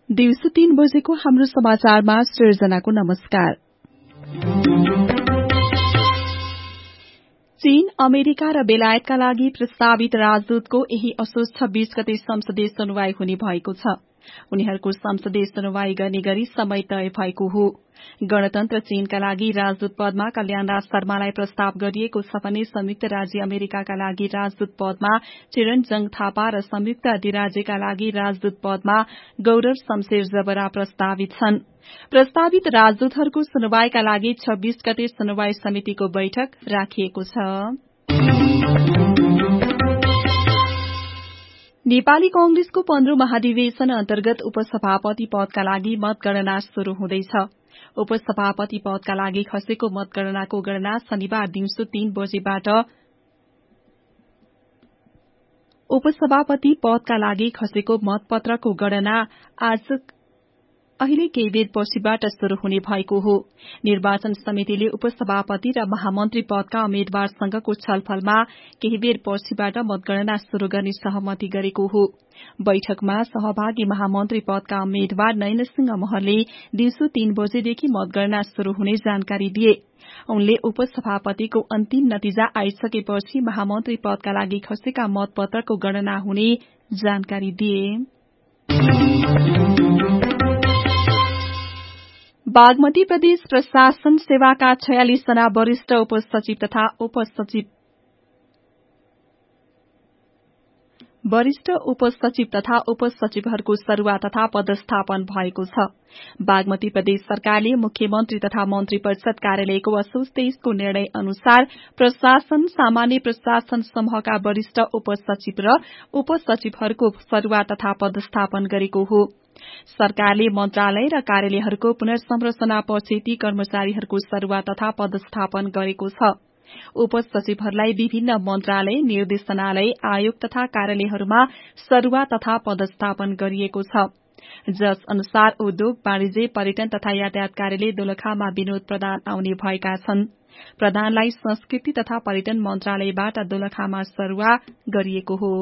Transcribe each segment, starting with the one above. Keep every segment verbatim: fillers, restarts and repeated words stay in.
दिउँसो तीन बजेको हाम्रो समाचारमा सृजनाको नमस्कार। चीन, अमेरिका र बेलायतका लागि प्रस्तावित राजदूतको यही असोज छब्बीस गते संसदीय सुनवाई हुने भएको छ। उनीहरूको संसदीय सुनवाई गर्ने गरी समय तय भएको हो। गणतन्त्र चीनका लागि राजदूत पदमा कल्याणराज शर्मालाई प्रस्ताव गरिएको छ भने संयुक्त राज्य अमेरिकाका लागि राजदूत पदमा चिरणजंग थापा र संयुक्त अधिराज्यका लागि राजदूत पदमा गौरव शमशेर जबरा प्रस्तावित छन्। प्रस्तावित राजदूतहरूको सुनवाईका लागि छब्बीस गते सुनवाई समितिको बैठक राखिएको छ। नेपाली कांग्रेसको पन्ध्रौं महाधिवेशन अन्तर्गत उपसभापति पदका लागि मतगणना शुरू हुँदैछ। उपसभापति पदका लागि खसेको मतगणनाको गणना शनिबार दिउँसो तीन बजेबाट उपसभापति पदका लागि खसेको मतपत्रको गणना आज अहिले केही बेर पछिबाट शुरू हुने भएको हो। निर्वाचन समितिले उपसभापति र महामन्त्री पदका उम्मेद्वारसँगको छलफलमा केही बेर पछिबाट मतगणना शुरू गर्ने सहमति गरेको हो। बैठकमा सहभागी महामन्त्री पदका उम्मेद्वार नयनसिंह महरले दिउँसो तीन बजेदेखि मतगणना शुरू हुने जानकारी दिए। उनले उपसभापतिको अन्तिम नतिजा आइसकेपछि महामन्त्री पदका लागि खसेका मतपत्रको गणना हुने जानकारी दिए। बागमती प्रदेश प्रशासन सेवाका छयालिस जना वरिष्ठ उपसचिव तथा उपसचिव वरिष्ठ उपसचिव तथा उपसचिवहरूको सरुवा तथा पदस्थापन भएको छ। बागमती प्रदेश सरकारले मुख्यमन्त्री तथा मन्त्री परिषद कार्यालयको असोज तेइसको निर्णय अनुसार प्रशासन सामान्य प्रशासन समूहका वरिष्ठ उपसचिव र उपसचिवहरूको सरुवा तथा पदस्थापन गरेको हो। सरकारले मन्त्रालय र कार्यालयहरूको पुनर्संरचनापछि ती कर्मचारीहरूको सरुवा तथा पदस्थापन गरेको छ। उपसचिवहरूलाई विभिन्न मन्त्रालय, निर्देशनालय, आयोग तथा कार्यालयहरूमा सरुवा तथा पदस्थापन गरिएको छ। जस अनुसार उद्योग, वाणिज्य, पर्यटन तथा यातायात कार्यालय दोलखामा विनोद प्रधान आउने भएका छन्। प्रधानलाई संस्कृति तथा पर्यटन मन्त्रालयबाट दोलखामा सरुवा गरिएको हो।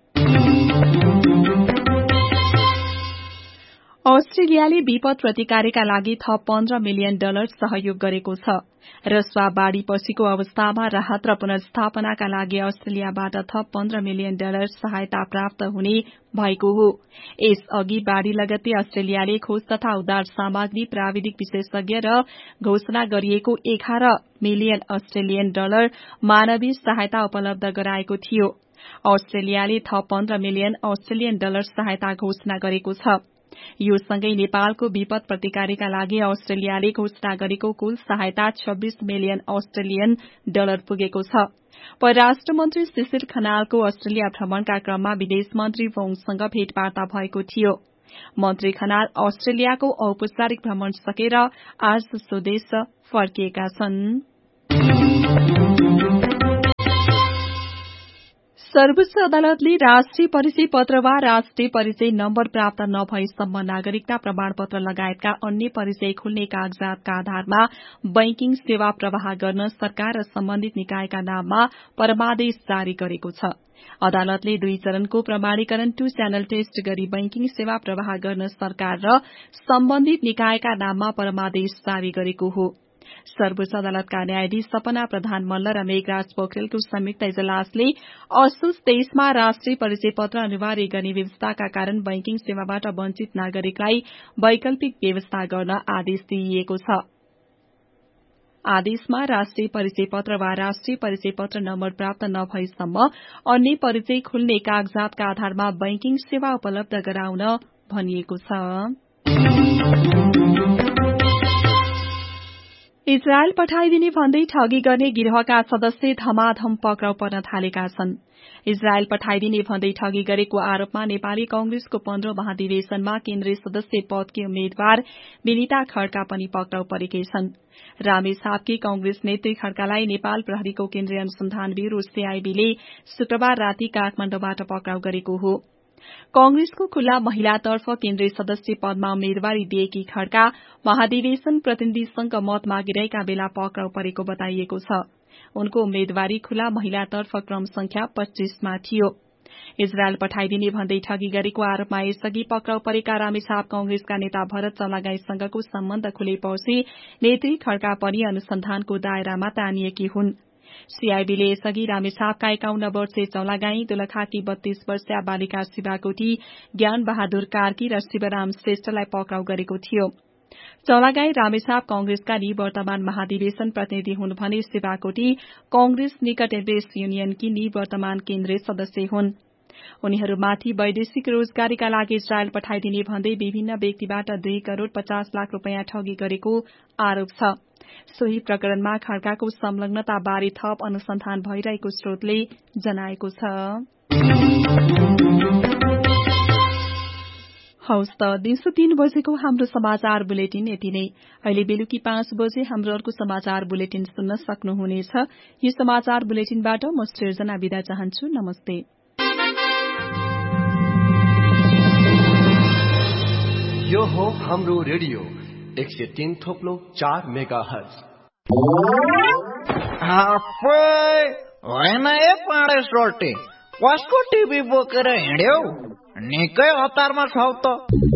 अस्ट्रेलियाले विपद प्रतिकारका लागि थप पन्ध्र मिलियन डलर सहयोग गरेको छ। रसुवा बाढ़ी पछिको अवस्थामा राहत र पुनर्स्थापनाका लागि अस्ट्रेलियाबाट थप पन्ध्र मिलियन डलर सहायता प्राप्त हुने भएको हो। यसअघि बाढ़ी लगत्तै अस्ट्रेलियाले खोज तथा उद्धार सामग्री, प्राविधिक विशेषज्ञ र घोषणा गरिएको एघार मिलियन अस्ट्रेलियन डलर मानवीय सहायता उपलब्ध गराएको थियो। अस्ट्रेलियाले थप पन्ध्र मिलियन अस्ट्रेलियन डलर सहायता घोषणा गरेको छ। यो सँगै नेपालको विपद प्रतिकारका लागि अस्ट्रेलियाले घोषणा गरेको कुल सहायता छब्बीस मिलियन अस्ट्रेलियन डलर पुगेको छ। परराष्ट्र मन्त्री शिशिर खनालको अस्ट्रेलिया भ्रमणका क्रममा विदेश मन्त्री वोङसँग भेटवार्ता भएको थियो। मन्त्री खनाल अस्ट्रेलियाको औपचारिक भ्रमण सकेर आज स्वदेश फर्किएका छन्। सर्वोच्च अदालतले राष्ट्रिय परिचय पत्र वा राष्ट्रिय परिचय नम्बर प्राप्त नभएसम्म नागरिकता प्रमाणपत्र लगायतका अन्य परिचय खुल्ने कागजातका आधारमा बैंकिङ सेवा प्रवाह गर्न सरकार र सम्बन्धित निकायका नाममा परमादेश जारी गरेको छ। अदालतले दुई चरणको प्रमाणीकरण टू च्यानल टेस्ट गरी बैंकिङ सेवा प्रवाह गर्न सरकार र सम्बन्धित निकायका नाममा परमादेश जारी गरेको हो। सर्वोच्च अदालतका न्यायाधीश सपना प्रधान मल्ल र मेघराज पोखरेलको संयुक्त इजलासले असोज तेइसमा राष्ट्रिय परिचय पत्र अनिवार्य गर्ने व्यवस्थाका कारण बैंकिङ सेवाबाट वञ्चित नागरिकलाई वैकल्पिक व्यवस्था गर्न आदेश दिइएको छ। आदेशमा राष्ट्रिय परिचय पत्र वा राष्ट्रिय परिचय पत्र नम्बर प्राप्त नभएसम्म अन्य परिचय खुल्ने कागजातका आधारमा बैंकिङ सेवा उपलब्ध गराउन भनिएको छ। इजरायल पठाइदिने भन्दै ठगी गर्ने गिरोहका सदस्य धमाधम पक्राउ पर्न थालेका छन्। इजरायल पठाइदिने भन्दै ठगी गरेको आरोपमा नेपाली कांग्रेसको पन्ध्रौं महाधिवेशनमा केन्द्रीय सदस्य पदकी उम्मेद्वार विनिता खड्का पनि पक्राउ परेकै छन्। रामेछापकी कांग्रेस नेत्री खड्कालाई नेपाल प्रहरीको केन्द्रीय अनुसन्धान ब्यूरो सीआईबीले शुक्रबार राति काठमाण्डुबाट पक्राउ गरेको हो। कांग्रेसको खुल्ला महिलातर्फ केन्द्रीय सदस्य पदमा उम्मेद्वारी दिएकी खड्का महाधिवेशन प्रतिनिधिसँग मत मागिरहेका बेला पक्राउ परेको बताइएको छ। उनको उम्मेद्वारी खुल्ला महिलातर्फ क्रम संख्या पच्चीसमा थियो। इजरायल पठाइदिने भन्दै ठगी गरेको आरोपमा यसअघि पक्राउ परेका रामेछाप कांग्रेसका नेता भरत चौलागाईसँगको सम्बन्ध खुलेपछि नेत्री खड्का पनि अनुसन्धानको दायरामा तानिएकी हुन्। सीआईबीले यसअघि रामेछापका एकाउन्न वर्षीय चौलागाई, दोलखाकी बत्तीस वर्षीय बालिका शिवाकोटी, ज्ञान बहादुर कार्की र शिवराम श्रेष्ठलाई पक्राउ गरेको थियो। चौलागाई रामेछाप कांग्रेसका निवर्तमान महाधिवेशन प्रतिनिधि हुन् भने शिवाकोटी कांग्रेस निकट एभरेस्ट युनियनकी निवर्तमान केन्द्रीय सदस्य हुन्। उनीहरूमाथि वैदेशिक रोजगारीका लागि इजरायल पठाइदिने भन्दै विभिन्न व्यक्तिबाट दुई करोड़ पचास लाख रूपियाँ ठगी गरेको आरोप छ। सोही प्रकरणमा खड्काको संलग्नता बारे थप अनुसन्धान भइरहेको स्रोतले जनाएको छ। हौस् त दिउँसो तीन बजेको हाम्रो समाचार बुलेटिन यति नै। अहिले बेलुकी पाँच बजे हाम्रो अर्को समाचार बुलेटिन सुन्न सक्नुहुनेछ। यो समाचार बुलेटिनबाट म सृजना बिदा चाहन्छु। नमस्ते। यो हो हाम्रो रेडियो एक सय तीन थोप्लो चार मेगा हर्ज। होइन ए पाडे सोटे कसको टिभी बोकेर हिँड्यौ? निकै हतारमा छौ त।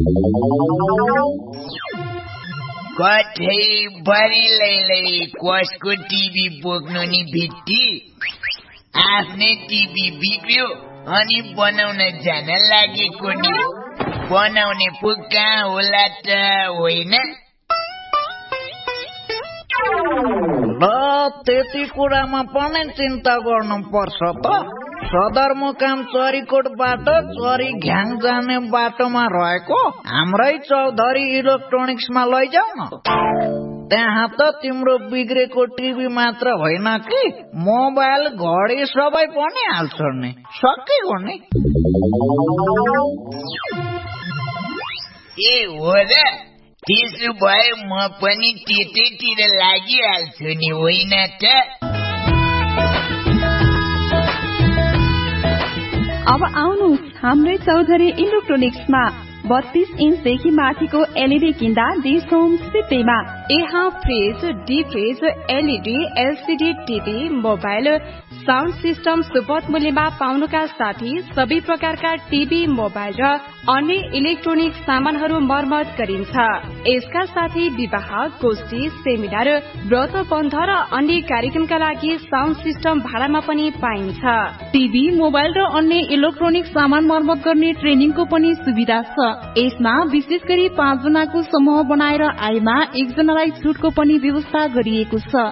कठै बरी लैलै कसको टिभी बोक्नु नि भित्ती। आफ्नै टिभी बिग्रियो अनि बनाउन जान लागेको नि। बनाउने पो कहाँ होला त होइन? ल त्यति कुरामा पनि चिन्ता गर्नु पर्छ त। सदरमुकाम चरीकोटबाट चरी घ्याङ जाने बाटोमा रहेको हाम्रै चौधरी इलेक्ट्रोनिक्समा लैजाऊ न। त्यहाँ त तिम्रो बिग्रेको टिभी मात्र होइन कि मोबाइल घडी सबै पनि हाल्छ नि। सकेको नि। ए हो र? त्यसो भए म पनि त्यतैतिर लागिहाल्छु नि होइन त? अब आउनुहोस् हाम्रै चौधरी इलेक्ट्रोनिक्समा बत्तीस इन्चदेखि माथिको एलईडी किन्दा दिस होम सिपेमा। यहाँ fridge, deep fridge, LED, LCD TV, mobile, sound system सुपथ मूल्यमा पाउनुका साथै सबै प्रकारका टीवी, मोबाइल र अन्य इलेक्ट्रोनिक सामानहरू मर्मत गरिन्छ। यसका साथै विवाह, गोष्ठी, सेमिनार, व्रत बन्ध र अन्य कार्यक्रमका लागि साउन्ड सिस्टम भाडामा पनि पाइन्छ। टीभी, मोबाइल र अन्य इलेक्ट्रोनिक सामान मर्मत गर्ने ट्रेनिङको पनि सुविधा छ। यसमा विशेष गरी पाँच जनाको समूह बनाएर आएमा एकजनालाई छुटको पनि व्यवस्था गरिएको छ।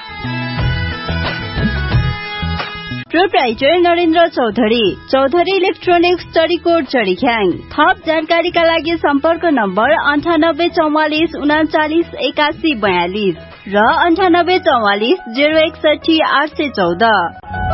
Proprietor Narendra Chaudhary, Chaudhary electronics, Charikot, चरीख्याङ। थप जानकारीका लागि सम्पर्क नम्बर अन्ठानब्बे चौवालिस उनाचालिस एकासी बयालिस र अन्ठानब्बे चौवालिस जेरो एकसठी आठ सय चौध।